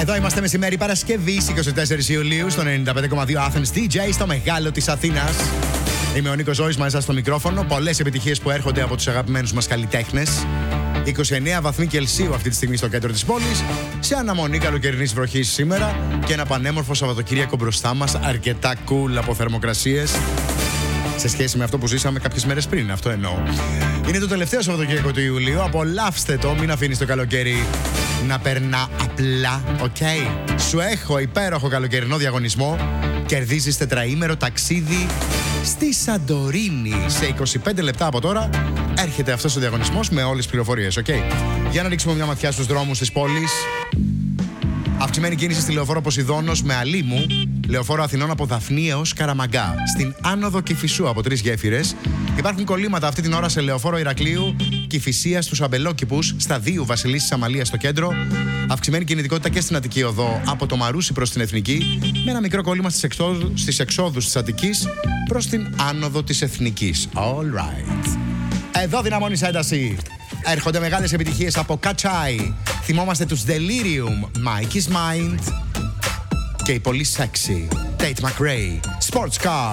Εδώ είμαστε μεσημέρι Παρασκευή 24 Ιουλίου στο 95,2 Athens DJ στο μεγάλο της Αθήνας. Είμαι ο Νίκος Ζώης μαζί στο μικρόφωνο. Πολλές επιτυχίες που έρχονται από τους αγαπημένους μας καλλιτέχνες. 29 βαθμοί Κελσίου αυτή τη στιγμή στο κέντρο της πόλης. Σε αναμονή καλοκαιρινής βροχής σήμερα και ένα πανέμορφο Σαββατοκύριακο μπροστά μας. Αρκετά cool από θερμοκρασίες σε σχέση με αυτό που ζήσαμε κάποιες μέρες πριν. Αυτό εννοώ. Είναι το τελευταίο Σαββατοκύριακο του Ιουλίου. Απολαύστε το, μην αφήνεις το καλοκαίρι να περνά απλά, ok. Σου έχω υπέροχο καλοκαιρινό διαγωνισμό. Κερδίζεις τετραήμερο ταξίδι στη Σαντορίνη. Σε 25 λεπτά από τώρα έρχεται αυτός ο διαγωνισμός με όλες τις πληροφορίες, ok. Για να ρίξουμε μια ματιά στους δρόμους της πόλης. Αυξημένη κίνηση στη λεωφόρο Ποσειδώνος με Αλήμου, λεωφόρο Αθηνών από Δαφνή έως Καραμαγκά. Στην άνοδο Κηφισού από 3 γέφυρες. Υπάρχουν κολλήματα αυτή την ώρα σε λεωφόρο Ηρακλείου, Κηφισία στους Αμπελόκηπους, Σταδίου Βασιλίσσης Αμαλίας στο κέντρο. Αυξημένη κινητικότητα και στην Αττική Οδό από το Μαρούσι προς την Εθνική, με ένα μικρό κόλλημα στις εξόδους της Αττικής προς την άνοδο της Εθνικής. All right. Εδώ δυναμώνεις ένταση. Έρχονται μεγάλες επιτυχίες από Κατσάι. Θυμόμαστε τους Delirium, Mike is Mind και η πολύ sexy Tate McRae, Sports Car.